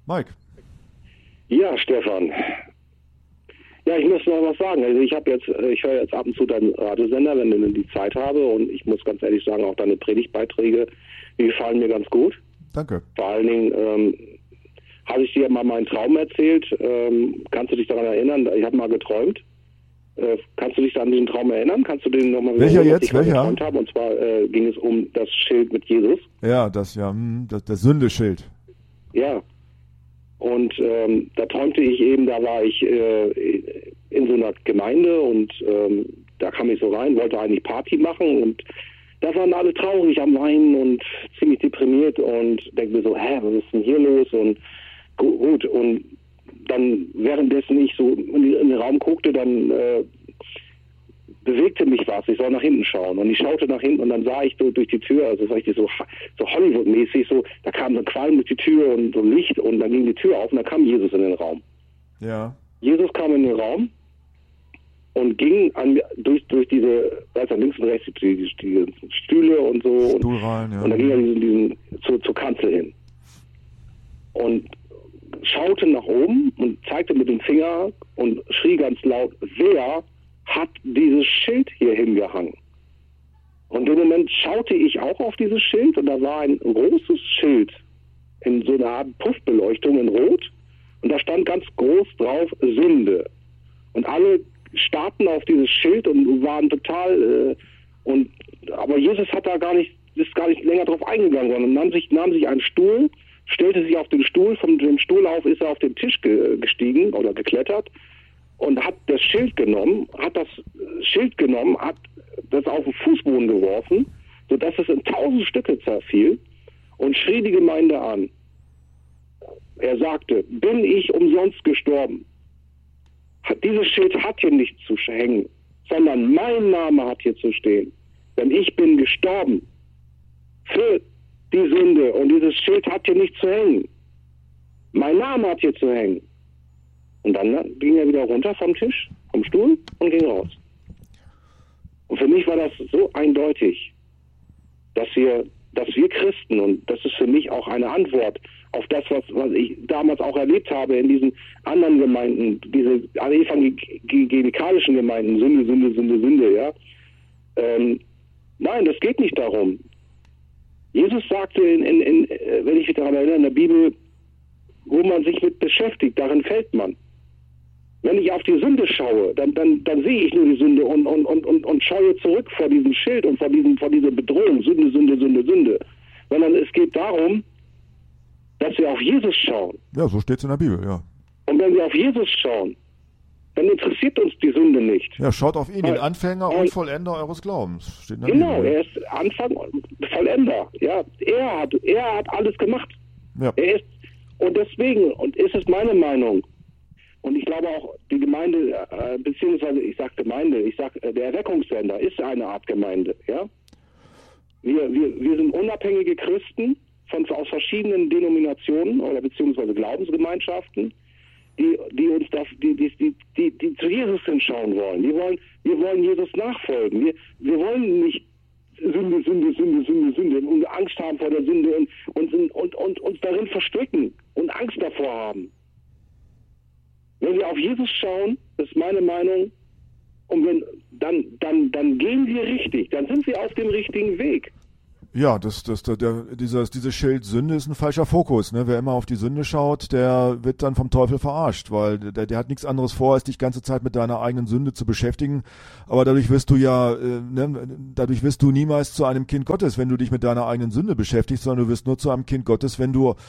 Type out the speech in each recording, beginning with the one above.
Mike. Ja, Stefan. Ja, ich muss noch was sagen. Also ich höre jetzt ab und zu deinen Radiosender, wenn ich die Zeit habe, und ich muss ganz ehrlich sagen, auch deine Predigtbeiträge, die gefallen mir ganz gut. Danke. Vor allen Dingen habe ich dir mal meinen Traum erzählt. Kannst du dich daran erinnern? Ich habe mal geträumt. Kannst du dich an diesen Traum erinnern? Kannst du den nochmal Welcher wiederholen, jetzt? was ich Welcher? geträumt habe? Und zwar ging es um das Schild mit Jesus. Ja, das Sündeschild. Ja. Und da träumte ich eben, da war ich in so einer Gemeinde und da kam ich so rein, wollte eigentlich Party machen und da waren alle traurig am Weinen und ziemlich deprimiert und denke mir so, was ist denn hier los? Und gut, und dann währenddessen ich so in den Raum guckte, dann bewegte mich was, ich soll nach hinten schauen. Und ich schaute nach hinten und dann sah ich so durch die Tür, also sah ich so Hollywood-mäßig, so, da kam so ein Qualm durch die Tür und so Licht und dann ging die Tür auf und dann kam Jesus in den Raum. Ja. Jesus kam in den Raum und ging durch diese, weiß links und rechts die Stühle und so. Stuhlreihen, ja. Und dann ging er zur Kanzel hin. Und schaute nach oben und zeigte mit dem Finger und schrie ganz laut, wer hat dieses Schild hier hingehangen? Und im Moment schaute ich auch auf dieses Schild und da war ein großes Schild in so einer Art Puffbeleuchtung in Rot und da stand ganz groß drauf Sünde. Und alle starrten auf dieses Schild und waren total aber Jesus hat da ist gar nicht länger drauf eingegangen, sondern nahm sich einen Stuhl, stellte sich auf den Stuhl, von dem Stuhl auf ist er auf den Tisch gestiegen oder geklettert und hat das Schild genommen, hat das auf den Fußboden geworfen, sodass es in 1000 Stücke zerfiel und schrie die Gemeinde an. Er sagte, bin ich umsonst gestorben? Dieses Schild hat hier nicht zu hängen, sondern mein Name hat hier zu stehen. Denn ich bin gestorben für die Sünde und dieses Schild hat hier nicht zu hängen. Mein Name hat hier zu hängen. Und dann ging er wieder runter vom Tisch, vom Stuhl und ging raus. Und für mich war das so eindeutig, dass wir Christen, und das ist für mich auch eine Antwort auf das, was ich damals auch erlebt habe in diesen anderen Gemeinden, diese evangelikalischen Gemeinden, Sünde, ja. Nein, das geht nicht darum. Jesus sagte, wenn ich mich daran erinnere, in der Bibel, wo man sich mit beschäftigt, darin fällt man. Wenn ich auf die Sünde schaue, dann sehe ich nur die Sünde und schaue zurück vor diesem Schild und vor dieser Bedrohung, Sünde. Sondern es geht darum, dass wir auf Jesus schauen. Ja, so steht es in der Bibel, ja. Und wenn wir auf Jesus schauen, dann interessiert uns die Sünde nicht. Ja, schaut auf ihn, den Anfänger und Vollender eures Glaubens. Steht in der Genau, Bibel. er ist Anfang und Vollender. Ja, er hat alles gemacht. Ja. Und deswegen, und ist es meine Meinung, und ich glaube auch, die Gemeinde, beziehungsweise ich sage Gemeinde, der Erweckungssender ist eine Art Gemeinde, ja. Wir sind unabhängige Christen aus verschiedenen Denominationen oder beziehungsweise Glaubensgemeinschaften, die zu Jesus hinschauen wollen. Wir wollen Jesus nachfolgen. Wir wollen nicht Sünde und Angst haben vor der Sünde und uns darin verstricken und Angst davor haben. Wenn wir auf Jesus schauen, ist meine Meinung, und dann gehen wir richtig, dann sind wir auf dem richtigen Weg. Ja, dieses Schild Sünde ist ein falscher Fokus. Ne? Wer immer auf die Sünde schaut, der wird dann vom Teufel verarscht, weil der hat nichts anderes vor, als dich die ganze Zeit mit deiner eigenen Sünde zu beschäftigen. Aber dadurch wirst du niemals zu einem Kind Gottes, wenn du dich mit deiner eigenen Sünde beschäftigst, sondern du wirst nur zu einem Kind Gottes, wenn du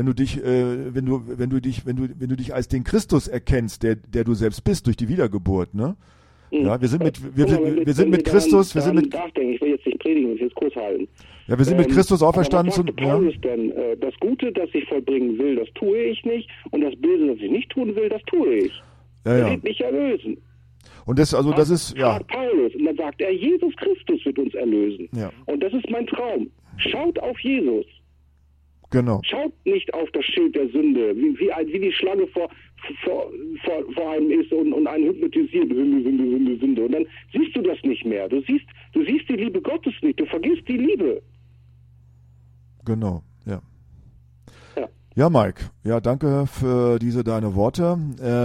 dich als den Christus erkennst, der du selbst bist durch die Wiedergeburt. Ne? Ja, wir sind mit Christus. Ich will jetzt nicht predigen, ich will jetzt kurz halten. Ja, wir sind mit Christus auferstanden. Was sagte Paulus denn? Das Gute, das ich vollbringen will, das tue ich nicht. Und das Böse, das ich nicht tun will, das tue ich. Er wird mich erlösen. Und das ist, ja. Paulus. Und dann sagt er, Jesus Christus wird uns erlösen. Ja. Und das ist mein Traum. Schaut auf Jesus. Genau. Schaut nicht auf das Schild der Sünde, wie die Schlange vor einem ist und einen hypnotisiert. Sünde. Und dann siehst du das nicht mehr. Du siehst die Liebe Gottes nicht. Du vergisst die Liebe. Genau, ja. Ja, Mike, ja, danke für deine Worte.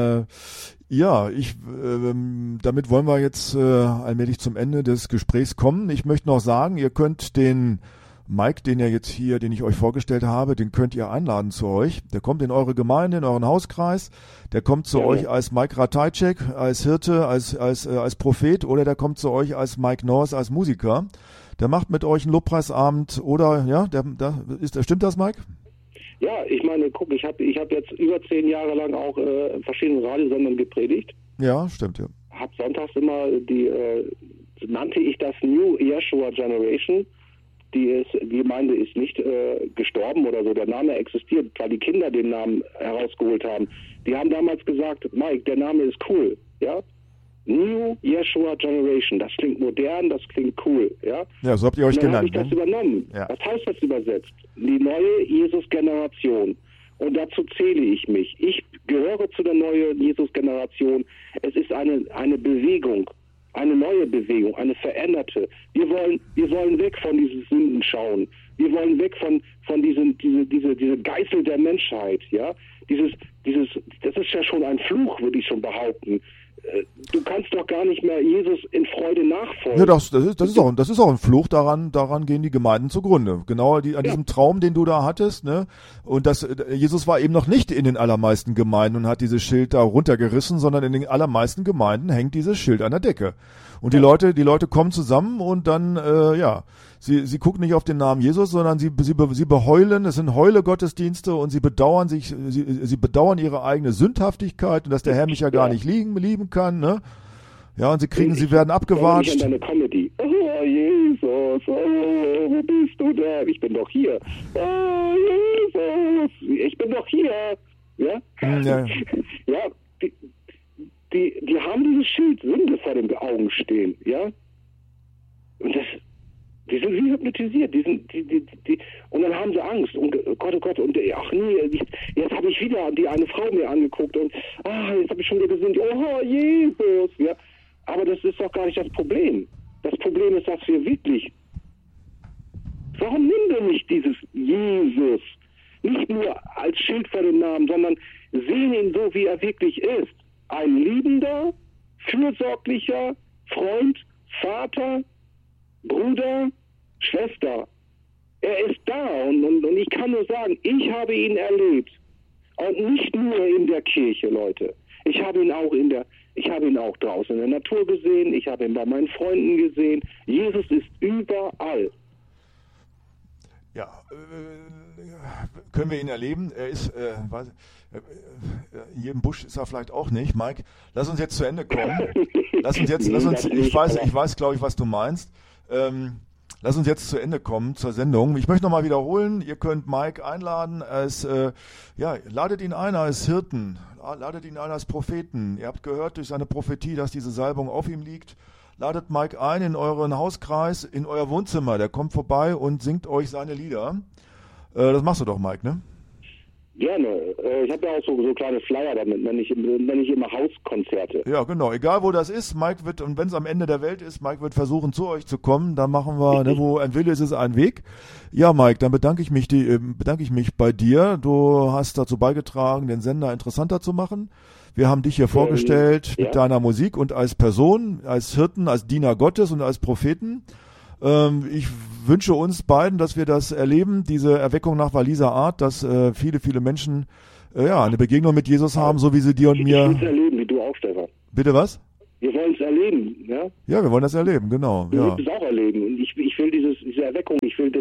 Damit wollen wir jetzt allmählich zum Ende des Gesprächs kommen. Ich möchte noch sagen, ihr könnt den Mike, den ich euch vorgestellt habe, den könnt ihr einladen zu euch. Der kommt in eure Gemeinde, in euren Hauskreis. Der kommt zu euch als Mike Ratajczak, als Hirte, als Prophet, oder der kommt zu euch als Mike Norris, als Musiker. Der macht mit euch einen Lobpreisabend, oder, ja, stimmt das, Mike? Ja, ich meine, guck, ich hab jetzt über 10 Jahre lang auch in verschiedenen Radiosendern gepredigt. Ja, stimmt, ja. Hab sonntags immer nannte ich das New Yeshua Generation. Die Gemeinde ist nicht gestorben oder so, der Name existiert, weil die Kinder den Namen herausgeholt haben. Die haben damals gesagt, Mike, der Name ist cool, ja? New Yeshua Generation, das klingt modern, das klingt cool, ja? Ja, so habt ihr euch genannt. Dann habe ich das übernommen. Ja. Was heißt das übersetzt? Die neue Jesus-Generation. Und dazu zähle ich mich. Ich gehöre zu der neuen Jesus-Generation. Es ist eine Bewegung, eine neue Bewegung, eine veränderte. Wir wollen weg von diesen Sünden schauen. Wir wollen weg von diese Geißel der Menschheit, ja? Das ist ja schon ein Fluch, würde ich schon behaupten. Du kannst doch gar nicht mehr Jesus in Freude nachfolgen. Ja, das ist auch ein Fluch, daran gehen die Gemeinden zugrunde. Genau an diesem Traum, den du da hattest, ne? Und Jesus war eben noch nicht in den allermeisten Gemeinden und hat dieses Schild da runtergerissen, sondern in den allermeisten Gemeinden hängt dieses Schild an der Decke. Und die Leute kommen zusammen und dann, sie gucken nicht auf den Namen Jesus, sondern sie beheulen, es sind Heule-Gottesdienste und sie bedauern ihre eigene Sündhaftigkeit und dass der Herr mich ja gar nicht lieben kann, ne? Ja, und sie werden abgewatscht. Ich eine Comedy. Oh, Jesus, wo bist du denn? Ich bin doch hier. Oh, Jesus, ich bin doch hier. Ja? Ja. Ja, die haben dieses Schild Sünde vor den Augen stehen, ja? Und die sind wie hypnotisiert, und dann haben sie Angst und oh Gott, und ach nee, jetzt habe ich wieder eine Frau mir angeguckt und jetzt habe ich schon wieder gesehen, oh Jesus, ja. Aber das ist doch gar nicht das Problem. Das Problem ist, dass wir wirklich, warum nehmen wir nicht dieses Jesus nicht nur als Schild vor den Namen, sondern sehen ihn so, wie er wirklich ist. Ein liebender, fürsorglicher Freund, Vater, Bruder, Schwester. Er ist da und ich kann nur sagen, ich habe ihn erlebt. Und nicht nur in der Kirche, Leute. Ich habe ihn auch draußen in der Natur gesehen, ich habe ihn bei meinen Freunden gesehen. Jesus ist überall. Ja, können wir ihn erleben? Er ist, in jedem Busch ist er vielleicht auch nicht. Mike, lass uns jetzt zu Ende kommen. Ich weiß, glaube ich, was du meinst. Lass uns jetzt zu Ende kommen zur Sendung. Ich möchte nochmal wiederholen, ihr könnt Mike einladen ladet ihn ein als Hirten, ladet ihn ein als Propheten. Ihr habt gehört durch seine Prophetie, dass diese Salbung auf ihm liegt. Ladet Mike ein in euren Hauskreis, in euer Wohnzimmer. Der kommt vorbei und singt euch seine Lieder. Das machst du doch, Mike, ne? Gerne. Ich habe ja auch so kleine Flyer damit, wenn ich immer Hauskonzerte. Ja, genau. Egal, wo das ist, Mike wird, und wenn es am Ende der Welt ist, Mike wird versuchen, zu euch zu kommen. Dann machen wir, wo ein Wille ist, ist ein Weg. Ja, Mike, dann bedanke ich mich bei dir. Du hast dazu beigetragen, den Sender interessanter zu machen. Wir haben dich hier vorgestellt mit deiner Musik und als Person, als Hirten, als Diener Gottes und als Propheten. Ich wünsche uns beiden, dass wir das erleben, diese Erweckung nach Walliser Art, dass viele, viele Menschen eine Begegnung mit Jesus haben, so wie sie dir und mir... Ich will es erleben, wie du auch, Stefan. Bitte was? Wir wollen es erleben, ja? Ja, wir wollen das erleben, genau. Du willst es auch erleben. Und ich will diese Erweckung, ich will das,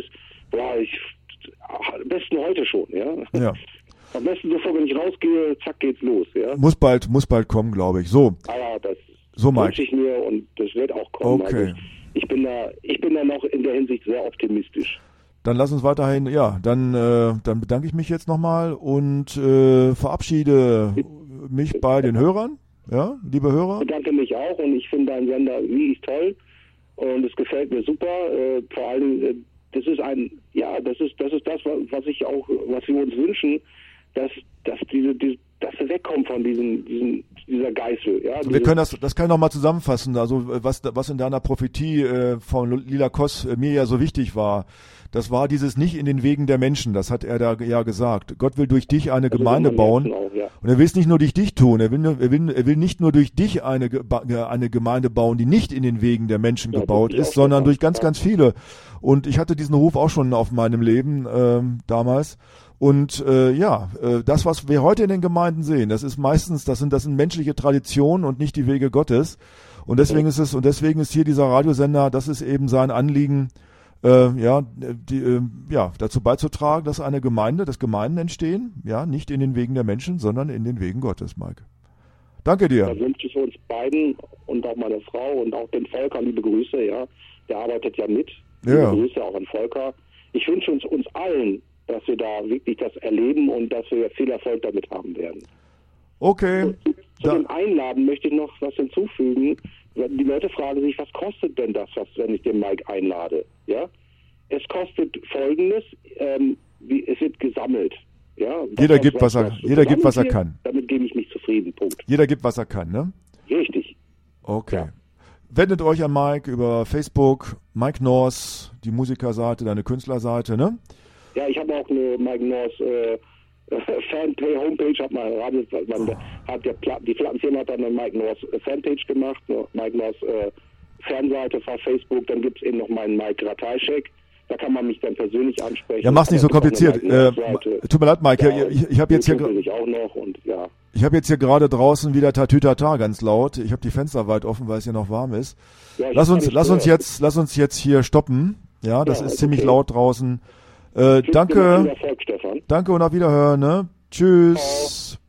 am besten heute schon, ja? Ja. Am besten sofort, wenn ich rausgehe, zack, geht's los, ja? Muss bald das glaube ich. So. Das so, wünsche ich mir und das wird auch kommen. Okay. Also ich bin da noch in der Hinsicht sehr optimistisch. Dann lass uns weiterhin, dann bedanke ich mich jetzt nochmal und verabschiede mich bei den Hörern, ja, liebe Hörer. Ich bedanke mich auch und ich finde deinen Sender wirklich toll und es gefällt mir super. Vor allem, das ist das, was wir uns wünschen, dass wir wegkommen von diesen dieser Geißel. Ja, wir können das kann ich nochmal zusammenfassen. Also was in deiner Prophetie von Lila Koss mir ja so wichtig war, das war dieses nicht in den Wegen der Menschen. Das hat er da ja gesagt. Gott will durch dich eine Gemeinde bauen. Auch, ja. Und er will es nicht nur durch dich tun. Er will nicht nur durch dich eine Gemeinde bauen, die nicht in den Wegen der Menschen gebaut ist, sondern durch ganz, ganz viele. Und ich hatte diesen Ruf auch schon auf meinem Leben damals. Und das, was wir heute in den Gemeinden sehen, das ist meistens, das sind menschliche Traditionen und nicht die Wege Gottes. Und deswegen ist hier dieser Radiosender, das ist eben sein Anliegen, dazu beizutragen, dass Gemeinden entstehen, ja, nicht in den Wegen der Menschen, sondern in den Wegen Gottes, Mike. Danke dir. Da wünsche ich uns beiden und auch meiner Frau und auch den Volker liebe Grüße, ja. Der arbeitet ja mit. Liebe Grüße auch an Volker. Ich wünsche uns allen, dass wir da wirklich das erleben und dass wir viel Erfolg damit haben werden. Okay. Zu dem Einladen möchte ich noch was hinzufügen. Die Leute fragen sich, was kostet denn das, wenn ich den Mike einlade? Ja? Es kostet Folgendes, es wird gesammelt. Ja? Jeder gibt, was er kann. Damit gebe ich mich zufrieden, Punkt. Jeder gibt, was er kann, ne? Richtig. Okay. Ja. Wendet euch an Mike über Facebook, Mike North, die Musikerseite, deine Künstlerseite, ne? Ja, ich habe auch eine Mike North Homepage, die Plattenfirma hat dann eine Mike North Fanpage gemacht, eine Mike North Fanseite auf Facebook, dann gibt es eben noch meinen Mike Ratajczek, da kann man mich dann persönlich ansprechen. Ja, mach's nicht so kompliziert. Tut mir leid, Mike, ja, ich habe jetzt hier Ich habe jetzt hier gerade draußen wieder Tatütata ganz laut. Ich habe die Fenster weit offen, weil es hier noch warm ist. Ja, lass uns jetzt hier stoppen. Ja, das ist ziemlich laut draußen. Danke. Danke und auf Wiederhören. Ne? Tschüss. Ciao.